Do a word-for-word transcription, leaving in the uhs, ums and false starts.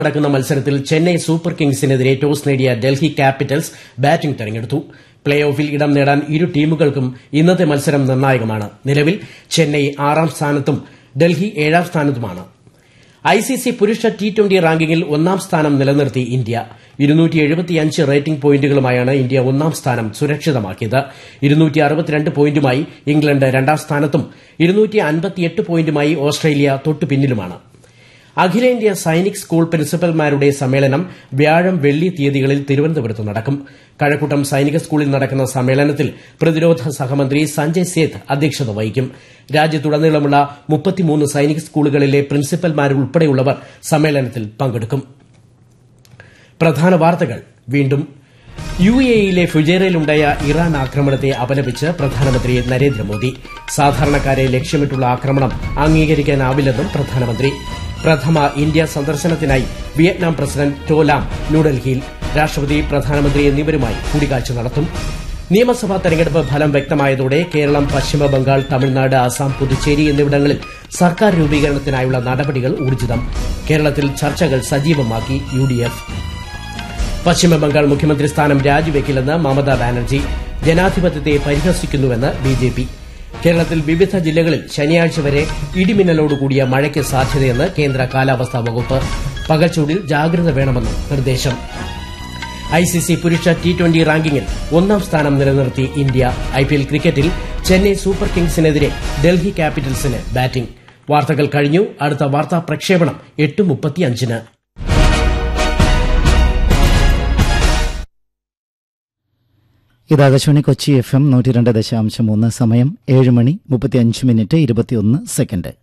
നടക്കുന്ന മത്സരത്തിൽ Chennai super കിങ്സിനെതിരെ toss നേടിയ ഡൽഹി ക്യാപിറ്റൽസ് ബാറ്റിംഗ് തെരഞ്ഞെടുത്തു. പ്ലേ ഓഫിൽ ഇടം നേടാൻ ഇരു ടീമുകൾക്കും ഇന്നത്തെ മത്സരം നിർണായകമാണ്. നിലവിൽ ചെന്നൈ ആറാം സ്ഥാനത്തും ഡൽഹി ഏഴാം സ്ഥാനത്തുമാണ്. ഐസിസി പുരുഷ ടി ട്വന്റി റാങ്കിങ്ങിൽ ഒന്നാം സ്ഥാനം നിലനിർത്തി ഇന്ത്യ. ഇരുന്നൂറ്റി എഴുപത്തിയഞ്ച് റേറ്റിംഗ് പോയിന്റുകളുമായാണ് ഇന്ത്യ ഒന്നാം സ്ഥാനം സുരക്ഷിതമാക്കിയത്. ഇരുന്നൂറ്റി അറുപത്തിരണ്ട് പോയിന്റുമായി ഇംഗ്ലണ്ട് രണ്ടാം സ്ഥാനത്തും ഇരുന്നൂറ്റി അൻപത്തിയെട്ട് പോയിന്റുമായി ഓസ്ട്രേലിയ തൊട്ടുപിന്നിലുമാണ്. അഖിലേന്ത്യാ സൈനിക് സ്കൂൾ പ്രിൻസിപ്പൽമാരുടെ സമ്മേളനം വ്യാഴം വെള്ളി തീയതികളിൽ തിരുവനന്തപുരത്ത് നടക്കും. കഴക്കൂട്ടം സൈനിക സ്കൂളിൽ നടക്കുന്ന സമ്മേളനത്തിൽ പ്രതിരോധ സഹമന്ത്രി സഞ്ജയ് സേത്ത് അധ്യക്ഷത വഹിക്കും. രാജ്യത്തുടനീളമുള്ള മുപ്പത്തിമൂന്ന് സൈനിക സ്കൂളുകളിലെ പ്രിൻസിപ്പൽമാരുൾപ്പെടെയുള്ളവർ സമ്മേളനത്തിൽ പങ്കെടുക്കും. പ്രധാന വാർത്തകൾ വീണ്ടും. യു എ ഇയിലെ ഫുജൈറയിലുണ്ടായ ഇറാൻ ആക്രമണത്തെ അപലപിച്ച് പ്രധാനമന്ത്രി നരേന്ദ്രമോദി. സാധാരണക്കാരെ ലക്ഷ്യമിട്ടുള്ള ആക്രമണം അംഗീകരിക്കാനാവില്ലെന്നും പ്രധാനമന്ത്രി. പ്രഥമ ഇന്ത്യ സന്ദർശനത്തിനായി വിയറ്റ്നാം പ്രസിഡന്റ് ടോ ലാം ന്യൂഡൽഹിയിൽ. രാഷ്ട്രപതി, പ്രധാനമന്ത്രി എന്നിവരുമായി കൂടിക്കാഴ്ച നടത്തും. നിയമസഭാ തെരഞ്ഞെടുപ്പ് ഫലം വ്യക്തമായതോടെ കേരളം, പശ്ചിമബംഗാൾ, തമിഴ്നാട്, അസം, പുതുച്ചേരി എന്നിവിടങ്ങളിൽ സർക്കാർ രൂപീകരണത്തിനായുള്ള നടപടികൾ ഊർജ്ജിതം. കേരളത്തിൽ ചർച്ചകൾ സജീവമാക്കി യു ഡി എഫ്. പശ്ചിമബംഗാൾ മുഖ്യമന്ത്രി സ്ഥാനം രാജിവെക്കില്ലെന്ന് മമതാ ബാനർജി. ജനാധിപത്യത്തെ പരിഹസിക്കുന്നുവെന്ന് ബി ജെ പി. കേരളത്തിൽ വിവിധ ജില്ലകളിൽ ശനിയാഴ്ച വരെ ഇടിമിന്നലോടുകൂടിയ മഴയ്ക്ക് സാധ്യതയെന്ന് കേന്ദ്ര കാലാവസ്ഥാ വകുപ്പ്. പകൽച്ചൂടിൽ ജാഗ്രത വേണമെന്നും നിർദ്ദേശം. ഐസിസി പുരുഷ ടി ട്വന്റി റാങ്കിങ്ങിൽ ഒന്നാം സ്ഥാനം നിലനിർത്തി ഇന്ത്യ. ഐപിഎൽ ക്രിക്കറ്റിൽ ചെന്നൈ സൂപ്പർ കിങ്സിനെതിരെ ഡൽഹി ക്യാപിറ്റൽസിന് ബാറ്റിംഗ്. വാർത്തകൾ കഴിഞ്ഞു. അടുത്ത വാർത്താ പ്രക്ഷേപണം എട്ട് മുപ്പത്തിയഞ്ചിന്. ഇത് ആകാശവാണി കൊച്ചി എഫ് എം നൂറ്റി രണ്ട് ദശാംശം മൂന്ന്. സമയം ഏഴ് മണി മുപ്പത്തിയഞ്ച് മിനിറ്റ് ഇരുപത്തിയൊന്ന് സെക്കൻഡ്.